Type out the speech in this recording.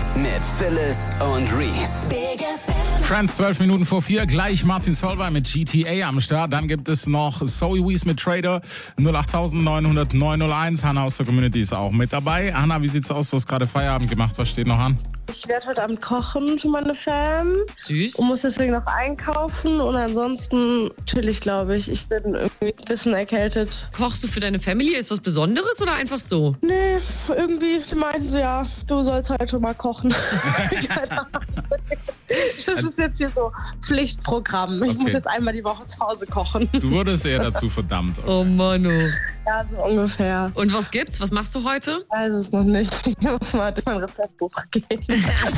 mit Phyllis und Reese. Trends 12 Minuten vor 4, gleich Martin Solveig mit GTA am Start. Dann gibt es noch Zoe Wees mit Trader 08900 901. Hanna aus der Community ist auch mit dabei. Hanna, wie sieht's aus? Du hast gerade Feierabend gemacht. Was steht noch an? Ich werde heute Abend kochen für meine Fam. Süß. Und muss deswegen noch einkaufen. Und ansonsten chillig, glaube ich. Ich bin irgendwie ein bisschen erkältet. Kochst du für deine Family? Ist was Besonderes oder einfach so? Nee, irgendwie meinten sie ja, du sollst heute mal kochen. Keine Ahnung. Das ist jetzt hier so Pflichtprogramm. Ich muss jetzt einmal die Woche zu Hause kochen. Du wurdest eher dazu verdammt. Okay. Oh Mann, oh. Ja, so ungefähr. Und was gibt's? Was machst du heute? Ich weiß es noch nicht. Ich muss mal durch mein Rezeptbuch gehen.